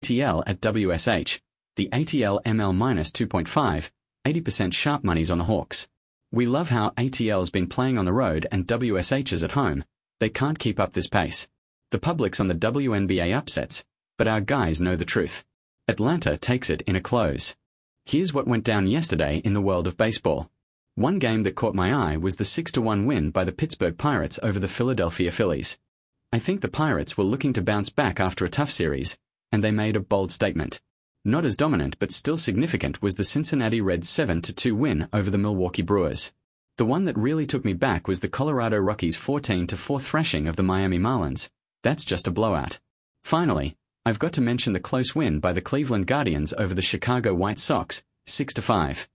ATL at WSH, the ATL ML minus 2.5, 80% sharp money's on the Hawks. We love how ATL's been playing on the road and WSH is at home. They can't keep up this pace. The public's on the WNBA upsets, but our guys know the truth. Atlanta takes it in a close. Here's what went down yesterday in the world of baseball. One game that caught my eye was the 6-1 win by the Pittsburgh Pirates over the Philadelphia Phillies. I think the Pirates were looking to bounce back after a tough series, and they made a bold statement. Not as dominant but still significant was the Cincinnati Reds 7-2 win over the Milwaukee Brewers. The one that really took me back was the Colorado Rockies 14-4 thrashing of the Miami Marlins. That's just a blowout. Finally, I've got to mention the close win by the Cleveland Guardians over the Chicago White Sox, 6-5.